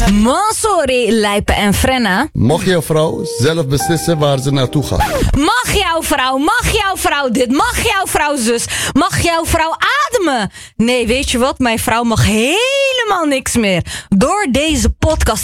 Sorry, Lijpen en Frenna. Mag jouw vrouw zelf beslissen waar ze naartoe gaat? Mag jouw vrouw dit? Mag jouw vrouw zus? Mag jouw vrouw ademen? Nee, weet je wat? Mijn vrouw mag helemaal niks meer. Door deze podcast